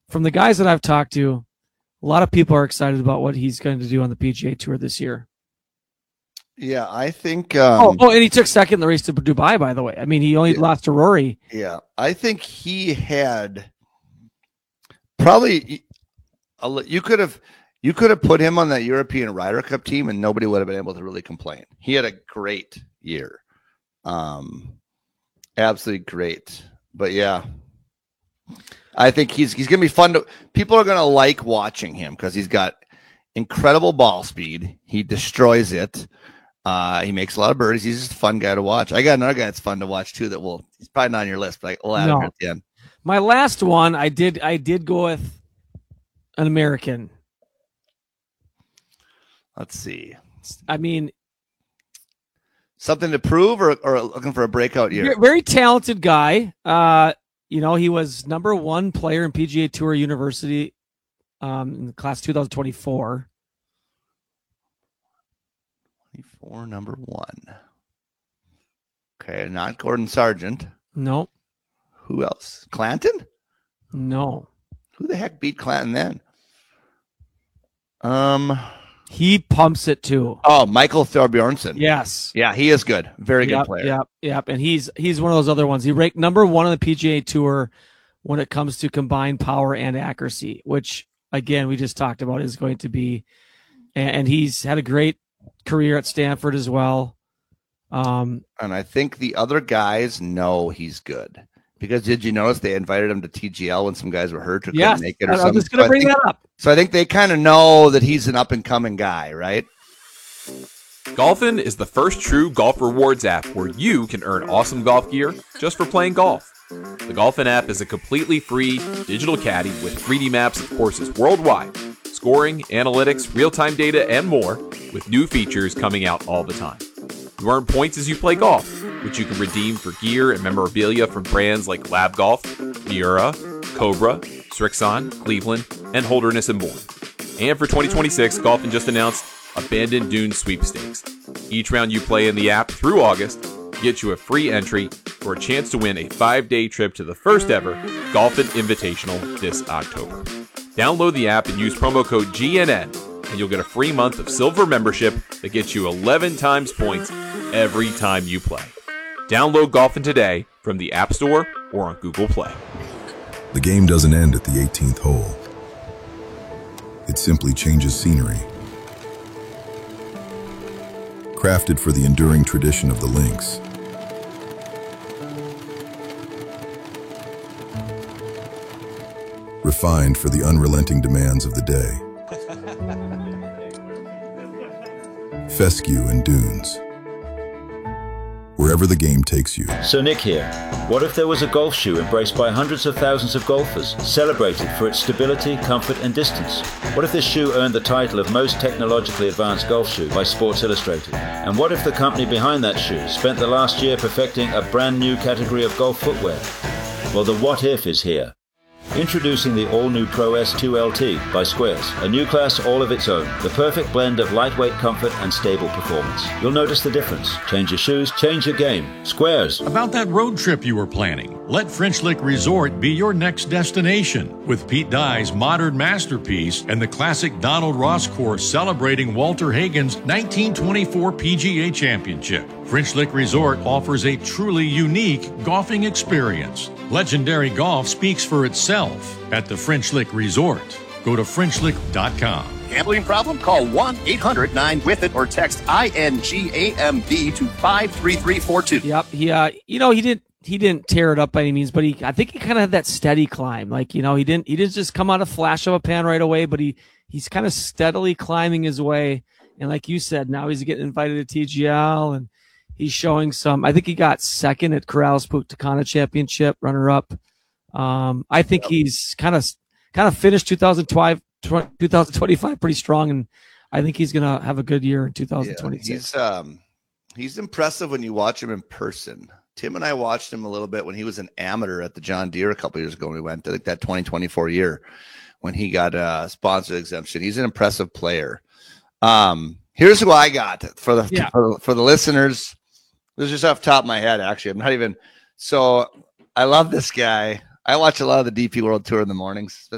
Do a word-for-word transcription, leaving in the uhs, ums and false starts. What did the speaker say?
from the guys that I've talked to, a lot of people are excited about what he's going to do on the P G A Tour this year. Yeah, I think. Um, oh, oh, and he took second in the race to Dubai, by the way. I mean, he only yeah, lost to Rory. Yeah, I think he had probably. You could have, you could have put him on that European Ryder Cup team, and nobody would have been able to really complain. He had a great year, um, absolutely great. But yeah, I think he's he's gonna be fun to. People are gonna like watching him because he's got incredible ball speed. He destroys it. Uh, he makes a lot of birdies. He's just a fun guy to watch. I got another guy that's fun to watch too. That will he's probably not on your list, but we'll add no. him at the end. My last one, I did I did go with an American. Let's see. I mean, something to prove, or or looking for a breakout year. Very talented guy. Uh, you know, he was number one player in P G A Tour University um, in the class two thousand twenty-four. twenty-four, number one. Okay, not Gordon Sargent. No. Who else? Clanton? No. Who the heck beat Clanton then? Um, he pumps it too. Oh, Michael Thorbjornsen. Yes. Yeah, he is good. Very yep, good player. Yep, yep. And he's he's one of those other ones. He ranked number one on the P G A Tour when it comes to combined power and accuracy, which again we just talked about is going to be, and, and he's had a great career at Stanford as well. Um, and I think the other guys know he's good. Because did you notice they invited him to T G L when some guys were hurt or yes, couldn't make it or I something? I was just going to so bring think, that up. So I think they kind of know that he's an up-and-coming guy, right? Golfin is the first true golf rewards app where you can earn awesome golf gear just for playing golf. The Golfin app is a completely free digital caddy with three D maps of courses worldwide, scoring, analytics, real-time data, and more, with new features coming out all the time. You earn points as you play golf, which you can redeem for gear and memorabilia from brands like Lab Golf, Miura, Cobra, Srixon, Cleveland, and Holderness and more. And for twenty twenty-six, Golfin just announced Abandoned Dunes Sweepstakes. Each round you play in the app through August gets you a free entry for a chance to win a five-day trip to the first ever Golfin Invitational this October. Download the app and use promo code G N N, and you'll get a free month of silver membership that gets you eleven times points every time you play. Download Golfin today from the App Store or on Google Play. The game doesn't end at the eighteenth hole. It simply changes scenery. Crafted for the enduring tradition of the links. Refined for the unrelenting demands of the day. Fescue and dunes. Wherever the game takes you. So Nick here. What if there was a golf shoe embraced by hundreds of thousands of golfers, celebrated for its stability, comfort and distance? What if this shoe earned the title of most technologically advanced golf shoe by Sports Illustrated? And what if the company behind that shoe spent the last year perfecting a brand new category of golf footwear? Well, the what if is here. Introducing the all-new Pro S two L T by Squares, a new class all of its own, the perfect blend of lightweight comfort and stable performance. You'll notice the difference. Change your shoes, change your game. Squares. About that road trip you were planning, let French Lick Resort be your next destination. With Pete Dye's modern masterpiece and the classic Donald Ross course celebrating Walter Hagen's nineteen twenty-four P G A Championship. French Lick Resort offers a truly unique golfing experience. Legendary golf speaks for itself at the French Lick Resort. Go to French Lick dot com. Gambling problem? Call one eight hundred nine with it or text I N G A M B to five three three four two. Yep. He, uh, you know, he didn't, he didn't tear it up by any means, but he, I think he kind of had that steady climb. Like, you know, he didn't, he didn't just come out a flash of a pan right away, but he, he's kind of steadily climbing his way. And like you said, now he's getting invited to T G L and he's showing some, I think he got second at Corrales Punta Cana Championship, runner up. Um, I think yep. he's kind of, kind of finished two thousand twenty-five pretty strong. And I think he's going to have a good year in two thousand twenty-six. Yeah, he's, um, he's impressive when you watch him in person. Tim and I watched him a little bit when he was an amateur at the John Deere a couple years ago. When we went to like that twenty twenty-four year when he got a sponsored exemption. He's an impressive player. Um, here's who I got for the, yeah. for, for the listeners. This is just off the top of my head, actually. I'm not even. So I love this guy. I watch a lot of the D P World Tour in the mornings,